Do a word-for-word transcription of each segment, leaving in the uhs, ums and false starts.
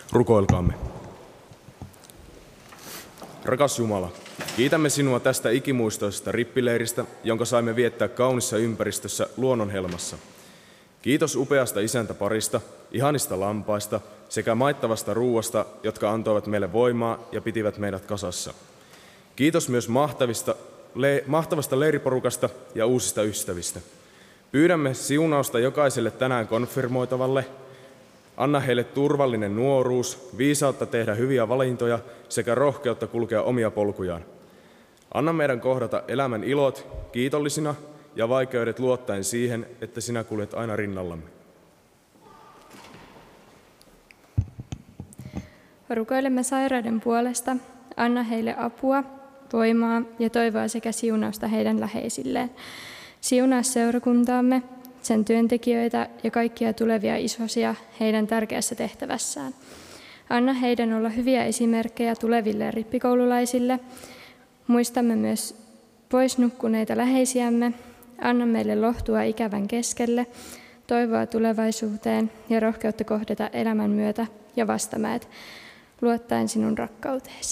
Rukoilkaamme. Rakas Jumala, kiitämme sinua tästä ikimuistoisesta rippileiristä, jonka saimme viettää kaunissa ympäristössä luonnonhelmassa. Kiitos upeasta isäntäparista, ihanista lampaista sekä maittavasta ruuasta, jotka antoivat meille voimaa ja pitivät meidät kasassa. Kiitos myös mahtavista, le, mahtavasta leiriporukasta ja uusista ystävistä. Pyydämme siunausta jokaiselle tänään konfirmoitavalle. Anna heille turvallinen nuoruus, viisautta tehdä hyviä valintoja sekä rohkeutta kulkea omia polkujaan. Anna meidän kohdata elämän ilot kiitollisina ja vaikeudet luottaen siihen, että sinä kuljet aina rinnallamme. Rukoilemme sairaiden puolesta. Anna heille apua, voimaa ja toivoa sekä siunausta heidän läheisilleen. Siunaa seurakuntaamme, sen työntekijöitä ja kaikkia tulevia isosia heidän tärkeässä tehtävässään. Anna heidän olla hyviä esimerkkejä tuleville rippikoululaisille. Muistamme myös pois nukkuneita läheisiämme. Anna meille lohtua ikävän keskelle, toivoa tulevaisuuteen ja rohkeutta kohdata elämän myötä ja vastamäet, luottaen sinun rakkauteesi.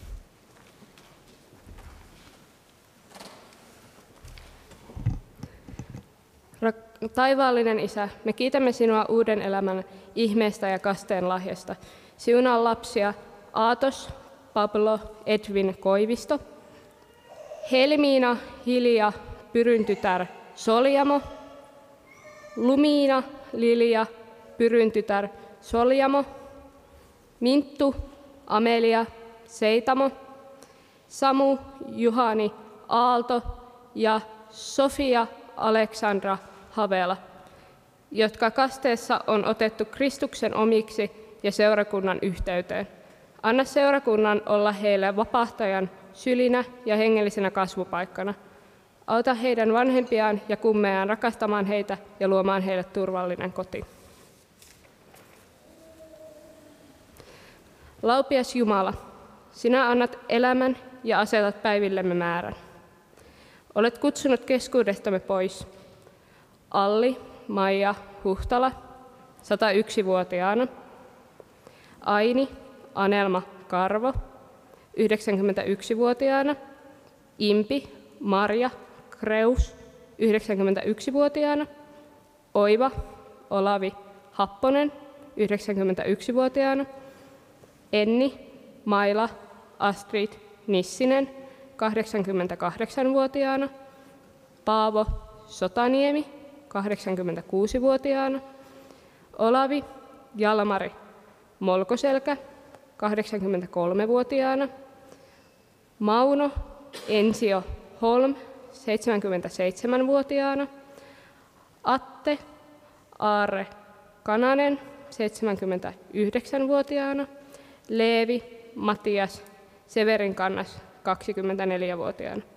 Taivaallinen Isä, me kiitämme sinua uuden elämän ihmeestä ja kasteen lahjasta. Siunaa lapsia Aatos, Pablo, Edwin Koivisto, Helmiina, Hilja, Pyryn tytär Soljamo, Lumiina, Lilia, Pyryn tytär Soljamo, Minttu, Amelia, Seitamo, Samu, Juhani, Aalto ja Sofia, Aleksandra, Havela, jotka kasteessa on otettu Kristuksen omiksi ja seurakunnan yhteyteen. Anna seurakunnan olla heille vapahtajan sylinä ja hengellisenä kasvupaikkana. Auta heidän vanhempiaan ja kummejaan rakastamaan heitä ja luomaan heille turvallinen koti. Laupias Jumala, sinä annat elämän ja asetat päivillemme määrän. Olet kutsunut keskuudestamme pois Alli Maija Huhtala, sata yksi-vuotiaana, Aini Anelma Karvo, yhdeksänkymmentäyksi-vuotiaana, Impi Marja Kreus, yhdeksänkymmentäyksi-vuotiaana, Oiva Olavi Happonen, yhdeksänkymmentäyksi-vuotiaana, Enni Maila Astrid Nissinen, kahdeksankymmentäkahdeksan-vuotiaana, Paavo Sotaniemi, kahdeksankymmentäkuusi-vuotiaana, Olavi Jalmari Molkoselkä, kahdeksankymmentäkolme-vuotiaana, Mauno Ensio Holm, seitsemänkymmentäseitsemän-vuotiaana, Atte Aarre Kananen, seitsemänkymmentäyhdeksän-vuotiaana, Leevi Matias Severinkannas, kaksikymmentäneljä-vuotiaana.